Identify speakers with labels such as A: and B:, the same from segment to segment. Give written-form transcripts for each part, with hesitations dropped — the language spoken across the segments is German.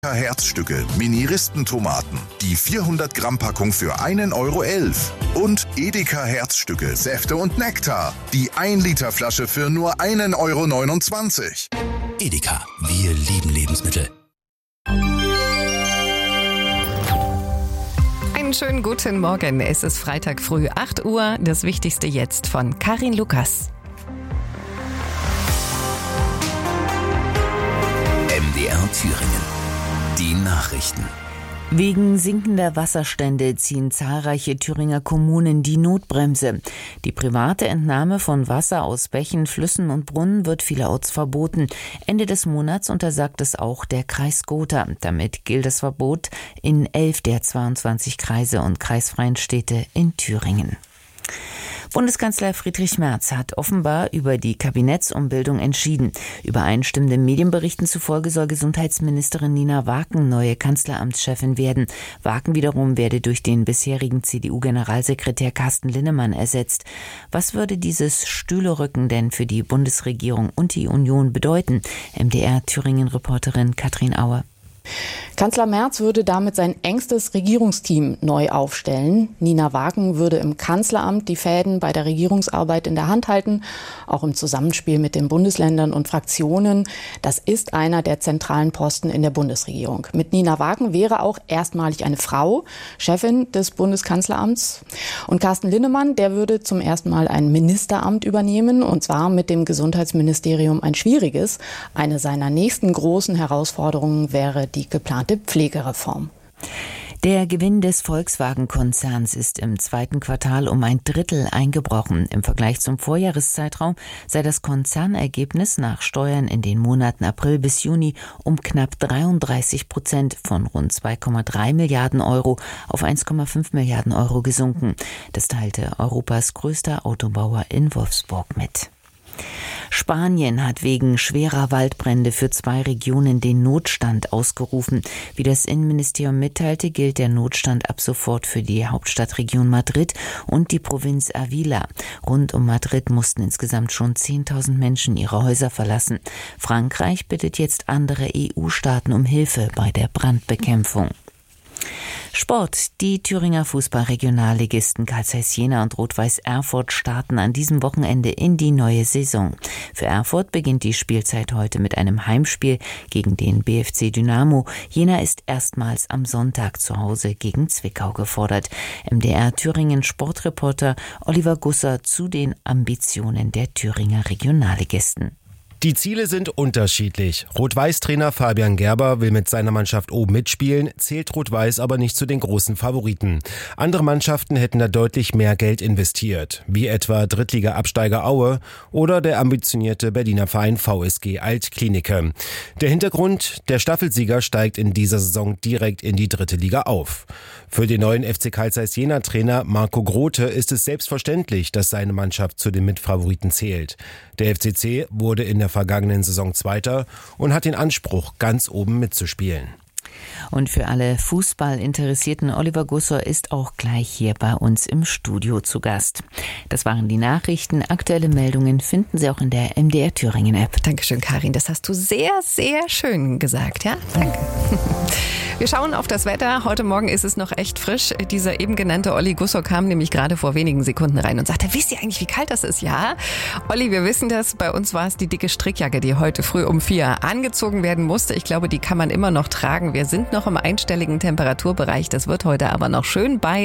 A: Herzstücke, Mini-Ristentomaten, die 400 Gramm Packung für 1,11 € und Edeka Herzstücke, Säfte und Nektar, die 1 Liter Flasche für nur 1,29 €.
B: Edeka, wir lieben Lebensmittel.
C: Einen schönen guten Morgen, es ist Freitag früh 8 Uhr, das Wichtigste jetzt von Karin Lukas.
B: MDR Thüringen. Die Nachrichten.
D: Wegen sinkender Wasserstände ziehen zahlreiche Thüringer Kommunen die Notbremse. Die private Entnahme von Wasser aus Bächen, Flüssen und Brunnen wird vielerorts verboten. Ende des Monats untersagt es auch der Kreis Gotha. Damit gilt das Verbot in 11 der 22 Kreise und kreisfreien Städte in Thüringen. Bundeskanzler Friedrich Merz hat offenbar über die Kabinettsumbildung entschieden. Übereinstimmenden Medienberichten zufolge soll Gesundheitsministerin Nina Waken neue Kanzleramtschefin werden. Waken wiederum werde durch den bisherigen CDU-Generalsekretär Carsten Linnemann ersetzt. Was würde dieses Stühlerücken denn für die Bundesregierung und die Union bedeuten? MDR-Thüringen-Reporterin Katrin Auer.
E: Kanzler Merz würde damit sein engstes Regierungsteam neu aufstellen. Nina Waken würde im Kanzleramt die Fäden bei der Regierungsarbeit in der Hand halten, auch im Zusammenspiel mit den Bundesländern und Fraktionen. Das ist einer der zentralen Posten in der Bundesregierung. Mit Nina Waken wäre auch erstmalig eine Frau Chefin des Bundeskanzleramts. Und Carsten Linnemann, der würde zum ersten Mal ein Ministeramt übernehmen, und zwar mit dem Gesundheitsministerium ein schwieriges. Eine seiner nächsten großen Herausforderungen wäre die geplante Pflegereform.
D: Der Gewinn des Volkswagen-Konzerns ist im zweiten Quartal um 1/3 eingebrochen. Im Vergleich zum Vorjahreszeitraum sei das Konzernergebnis nach Steuern in den Monaten April bis Juni um knapp 33% von rund 2,3 Milliarden Euro auf 1,5 Milliarden Euro gesunken. Das teilte Europas größter Autobauer in Wolfsburg mit. Spanien hat wegen schwerer Waldbrände für 2 Regionen den Notstand ausgerufen. Wie das Innenministerium mitteilte, gilt der Notstand ab sofort für die Hauptstadtregion Madrid und die Provinz Ávila. Rund um Madrid mussten insgesamt schon 10.000 Menschen ihre Häuser verlassen. Frankreich bittet jetzt andere EU-Staaten um Hilfe bei der Brandbekämpfung. Sport. Die Thüringer Fußball-Regionalligisten Carl Zeiss Jena und Rot-Weiß Erfurt starten an diesem Wochenende in die neue Saison. Für Erfurt beginnt die Spielzeit heute mit einem Heimspiel gegen den BFC Dynamo. Jena ist erstmals am Sonntag zu Hause gegen Zwickau gefordert. MDR Thüringen Sportreporter Oliver Gusser zu den Ambitionen der Thüringer Regionalligisten.
F: Die Ziele sind unterschiedlich. Rot-Weiß-Trainer Fabian Gerber will mit seiner Mannschaft oben mitspielen, zählt Rot-Weiß aber nicht zu den großen Favoriten. Andere Mannschaften hätten da deutlich mehr Geld investiert, wie etwa Drittliga-Absteiger Aue oder der ambitionierte Berliner Verein VSG Altklinike. Der Hintergrund: der Staffelsieger steigt in dieser Saison direkt in die 3. Liga auf. Für den neuen FC Carl Zeiss Jena Trainer Marco Grote ist es selbstverständlich, dass seine Mannschaft zu den Mitfavoriten zählt. Der FCC wurde in der vergangenen Saison Zweiter und hat den Anspruch, ganz oben mitzuspielen.
D: Und für alle Fußballinteressierten, Oliver Gusser ist auch gleich hier bei uns im Studio zu Gast. Das waren die Nachrichten. Aktuelle Meldungen finden Sie auch in der MDR Thüringen App.
C: Dankeschön, Karin. Das hast du sehr, sehr schön gesagt. Ja, danke. Wir schauen auf das Wetter. Heute Morgen ist es noch echt frisch. Dieser eben genannte Olli Gusser kam nämlich gerade vor wenigen Sekunden rein und sagte, wisst ihr eigentlich, wie kalt das ist? Ja, Olli, wir wissen das. Bei uns war es die dicke Strickjacke, die heute früh um 4 angezogen werden musste. Ich glaube, die kann man immer noch tragen. Wir sind noch im einstelligen Temperaturbereich. Das wird heute aber noch schön. Bei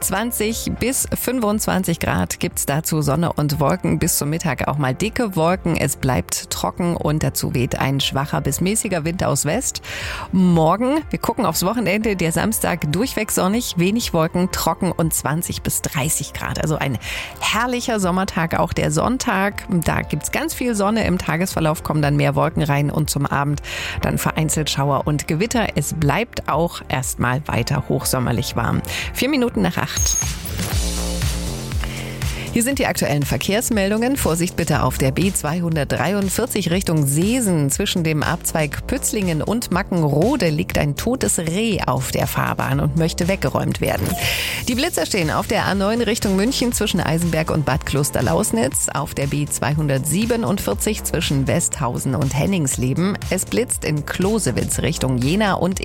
C: 20 bis 25 Grad gibt's dazu Sonne und Wolken. Bis zum Mittag auch mal dicke Wolken. Es bleibt trocken und dazu weht ein schwacher bis mäßiger Wind aus West. Morgen, wir gucken aufs Wochenende, der Samstag durchweg sonnig, wenig Wolken, trocken und 20 bis 30 Grad. Also ein herrlicher Sommertag, auch der Sonntag. Da gibt's ganz viel Sonne. Im Tagesverlauf kommen dann mehr Wolken rein und zum Abend dann vereinzelt Schauer und Gewitter. Es bleibt auch erstmal weiter hochsommerlich warm. 4 Minuten nach 8. Hier sind die aktuellen Verkehrsmeldungen. Vorsicht bitte auf der B243 Richtung Seesen. Zwischen dem Abzweig Pützlingen und Mackenrode liegt ein totes Reh auf der Fahrbahn und möchte weggeräumt werden. Die Blitzer stehen auf der A9 Richtung München zwischen Eisenberg und Bad Klosterlausnitz. Auf der B247 zwischen Westhausen und Henningsleben. Es blitzt in Closewitz Richtung Jena und